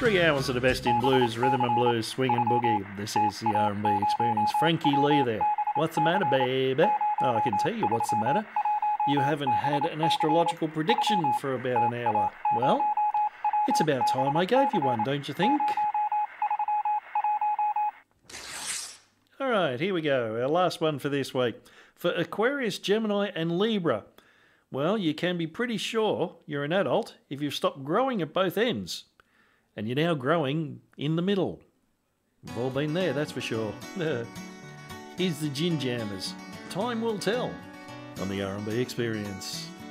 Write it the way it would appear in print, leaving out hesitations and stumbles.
3 hours of the best in blues, rhythm and blues, swing and boogie. This is the R&B Experience. Frankie Lee there. What's the matter, baby? Oh, I can tell you what's the matter. You haven't had an astrological prediction for about an hour. Well, it's about time I gave you one, don't you think? All right, here we go. Our last one for this week. For Aquarius, Gemini and Libra. Well, you can be pretty sure you're an adult if you've stopped growing at both ends. And you're now growing in the middle. We've all been there, that's for sure. Here's the Gin Jammers. Time will tell on the R&B Experience.